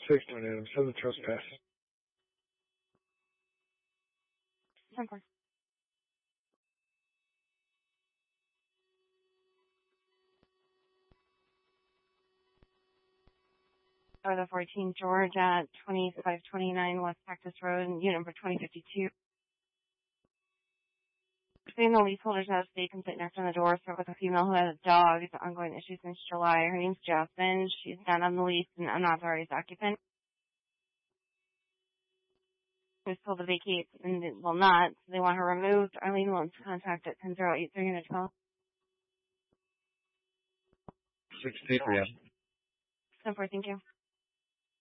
6.8. I'm sending the trespass. 10-4. Or the 14 George at 2529 West Cactus Road, unit number 2052. Seeing the leaseholders out of state can sit next on the door, start with a female who has a dog. It's an ongoing issue since July. Her name's Jasmine. She's not on the lease and unauthorized occupant. Who's told to vacate and will not. So they want her removed. Arlene Williams contact at 10-083-12. 6.8. 10-4, thank you.